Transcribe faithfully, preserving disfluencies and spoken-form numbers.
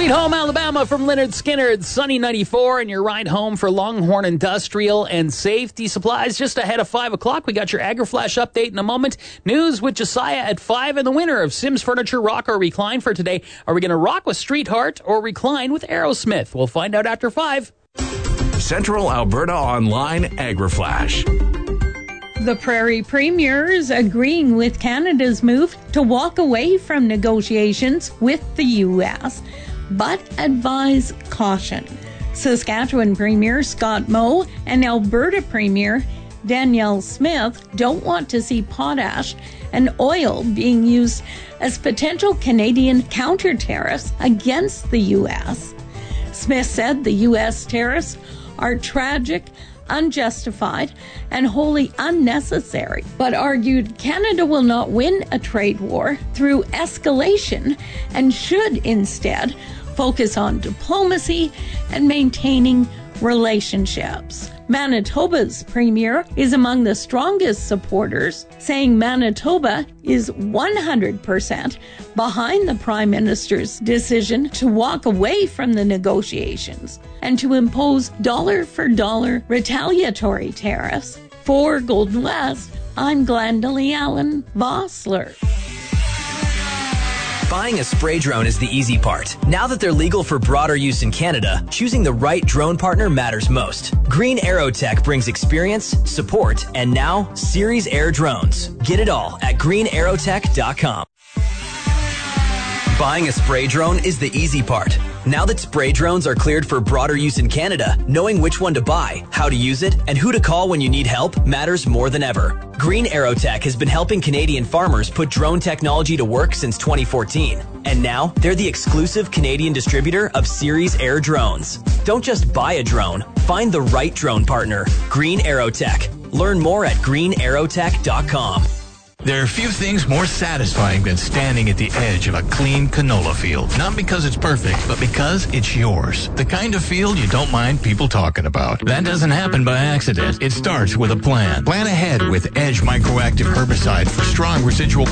Sweet Home Alabama from Leonard Skinner. It's Sunny ninety-four, and your ride home for Longhorn Industrial and Safety Supplies. Just ahead of five o'clock, we got your AgriFlash update in a moment. News with Josiah at five, and the winner of Sims Furniture Rock or Recline for today. Are we going to rock with Streetheart or recline with Aerosmith? We'll find out after five. Central Alberta Online AgriFlash. The Prairie Premiers agreeing with Canada's move to walk away from negotiations with the U S, but advise caution. Saskatchewan Premier Scott Moe and Alberta Premier Danielle Smith don't want to see potash and oil being used as potential Canadian counter tariffs against the U S. Smith said the U S tariffs are tragic, unjustified, and wholly unnecessary, but argued Canada will not win a trade war through escalation and should instead focus on diplomacy and maintaining relationships. Manitoba's premier is among the strongest supporters, saying Manitoba is one hundred percent behind the Prime Minister's decision to walk away from the negotiations and to impose dollar-for-dollar retaliatory tariffs. For Golden West, I'm Glendalee Allen Vossler. Buying a spray drone is the easy part. Now that they're legal for broader use in Canada, choosing the right drone partner matters most. Green Aerotech brings experience, support, and now Series Air drones. Get it all at green aerotech dot com. Buying a spray drone is the easy part. Now that spray drones are cleared for broader use in Canada, knowing which one to buy, how to use it, and who to call when you need help matters more than ever. Green Aerotech has been helping Canadian farmers put drone technology to work since twenty fourteen. And now, they're the exclusive Canadian distributor of Series Air drones. Don't just buy a drone, find the right drone partner. Green Aerotech. Learn more at green aerotech dot com. There are few things more satisfying than standing at the edge of a clean canola field. Not because it's perfect, but because it's yours. The kind of field you don't mind people talking about. That doesn't happen by accident. It starts with a plan. Plan ahead with Edge Microactive Herbicide for strong residual